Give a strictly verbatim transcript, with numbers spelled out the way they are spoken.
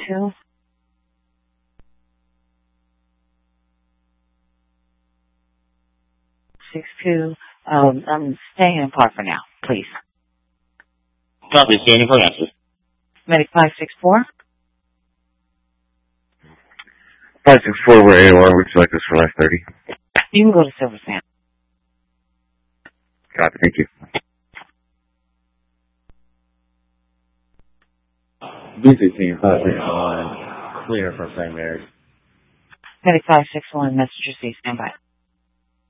two. Six two. Um, I'm staying in park for now, please. Copy, standing for answer. Medic five six four. five six four, we're A O R. Would you like this for last thirty? You can go to Silver Sand. Copy, thank you. B sixteen, five six one, clear for Saint Mary's. Medic five six one, Messenger C, stand by.